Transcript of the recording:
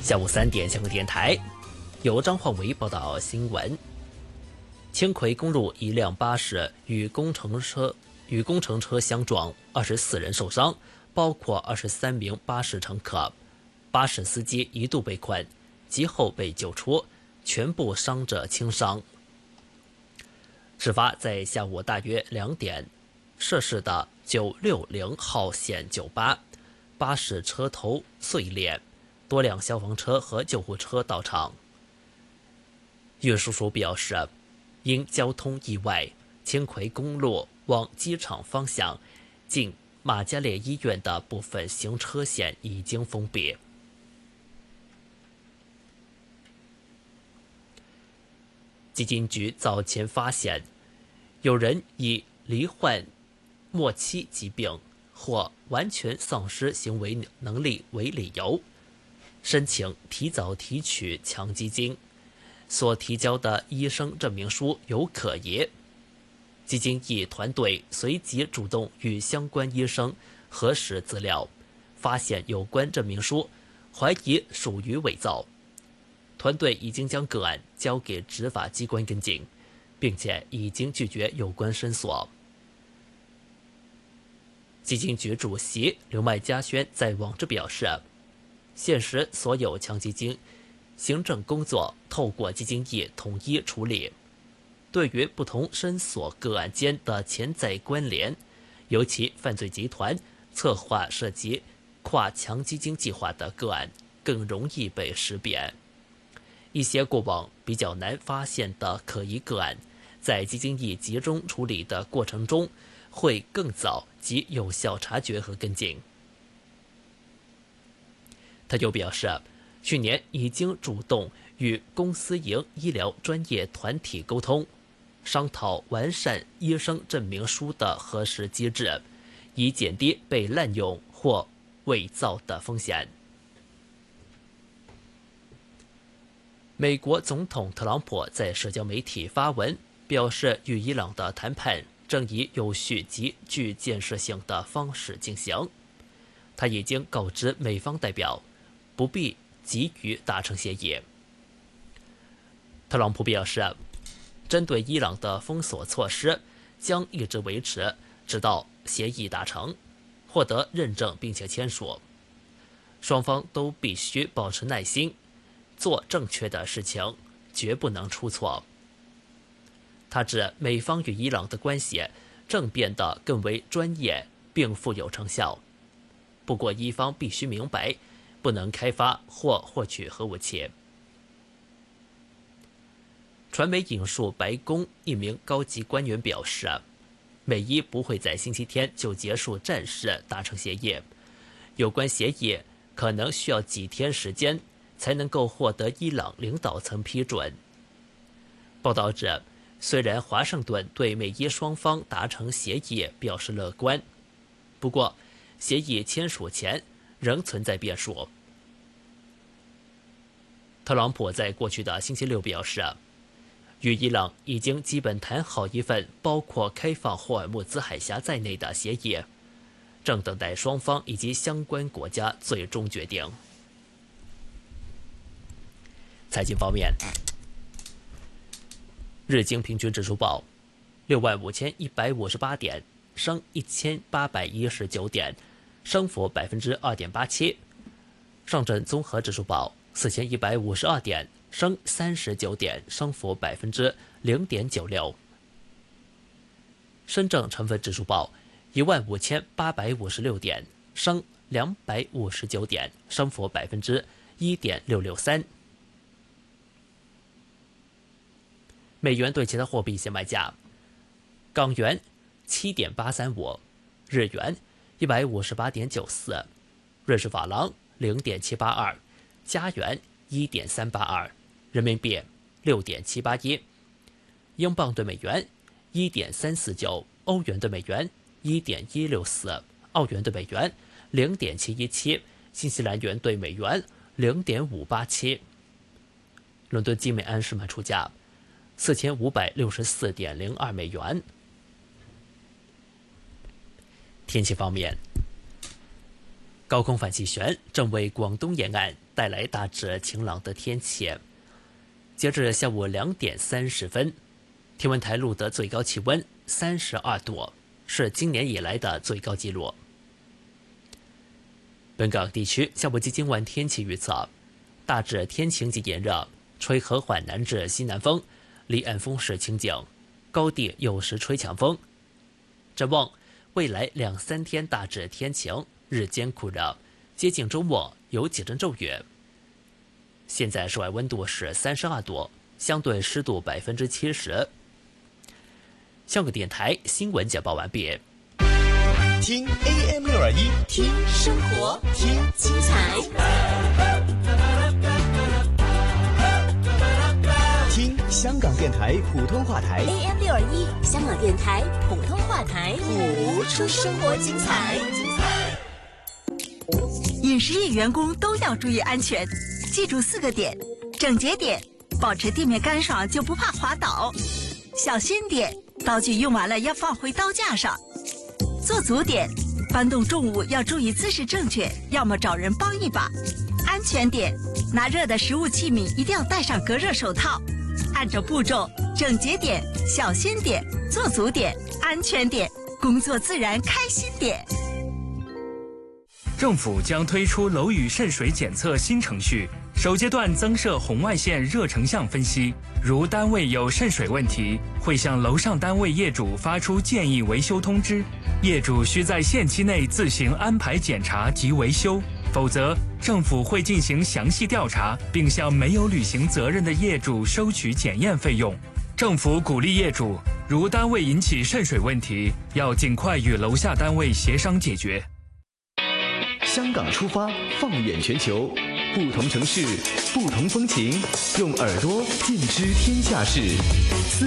下午3点，香港电台由张焕维报道新闻。青葵公路一辆巴士与工程车相撞，24人受伤，包括23名巴士乘客。巴士司机一度被困，及后被救出，全部伤者轻伤。事发在下午大约2点，涉事的960号线酒吧，巴士车头碎裂，多辆消防车和救护车到场。运输署表示，因交通意外，青葵公路往机场方向近玛嘉烈医院的部分行车线已经封闭。基金局早前发现，有人以罹患末期疾病或完全丧失行为能力为理由，申请提早提取强基金，所提交的医生证明书有可疑。基金翼团队随即主动与相关医生核实资料，发现有关证明书怀疑属于伪造。团队已经将个案交给执法机关跟进，并且已经拒绝有关申诉。基金局主席刘麦嘉轩在网志表示，现时所有强基金行政工作透过基金翼统一处理，对于不同申诉个案间的潜在关联，尤其犯罪集团策划涉及跨强基金计划的个案，更容易被识别。一些过往比较难发现的可疑个案，在基金翼集中处理的过程中，会更早及有效察觉和跟进。他又表示，去年已经主动与公私营医疗专业团体沟通，商讨完善医生证明书的核实机制，以减低被滥用或伪造的风险。美国总统特朗普在社交媒体发文，表示与伊朗的谈判正以有序及具建设性的方式进行。他已经告知美方代表，不必急于达成协议。特朗普表示，针对伊朗的封锁措施将一直维持，直到协议达成，获得认证并且签署。双方都必须保持耐心，做正确的事情，绝不能出错。他指美方与伊朗的关系正变得更为专业并富有成效，不过伊方必须明白，不能开发或获取核武器。传媒引述白宫一名高级官员表示，美伊不会在星期天就结束战事达成协议，有关协议可能需要几天时间才能够获得伊朗领导层批准。报道指，虽然华盛顿对美伊双方达成协议表示乐观，不过协议签署前仍存在变数。特朗普在过去的星期六表示，与伊朗已经基本谈好一份包括开放霍尔木兹海峡在内的协议，正等待双方以及相关国家最终决定。财经方面，日经平均指数报65158点，升1819点，升幅2.87%。上证综合指数报4152点，升39点，升幅0.96%。深证成分指数报15856点，升259点，升幅1.663%。美元对其他货币一些卖价：港元7.835，日元158.94，瑞士法郎0.782，加元1.382，人民币6.781，英镑对美元1.349，欧元对美元1.164，澳元对美元0.717，新西兰元对美元0.587。伦敦金每安士卖出价4564.02美元。天气方面， 高空反气旋正为广东沿岸带来大致晴朗的天气。截至下午2点30分，天文台录得最高气温32度，是今年以来的最高纪录。本港地区下午及今晚天气预测，大致天晴及炎热，吹和缓南至西南风，离岸风势清劲，高地有时吹强风。展望未来2-3天大致天晴，日间酷热，接近周末有几阵骤雨。现在室外温度是32度，相对湿度70%。香港电台新闻简报完毕。 听 AM621， 听生活，听精彩， 听香港电台普通话台 AM621， 香港电台普通话台，谱出生活精彩。 饮食业员工都要注意安全，记住4个点：整洁点，保持地面干爽就不怕滑倒；小心点，刀具用完了要放回刀架上；做足点，搬动重物要注意姿势正确，要么找人帮一把；安全点，拿热的食物器皿一定要戴上隔热手套。按照步骤，整洁点、小心点、做足点、安全点，工作自然开心点。 政府将推出楼宇渗水检测新程序，首阶段增设红外线热成像分析，如单位有渗水问题，会向楼上单位业主发出建议维修通知，业主需在限期内自行安排检查及维修，否则政府会进行详细调查，并向没有履行责任的业主收取检验费用。政府鼓励业主，如单位引起渗水问题，要尽快与楼下单位协商解决。 香港出发，放眼全球，不同城市，不同风情，用耳朵尽知天下事。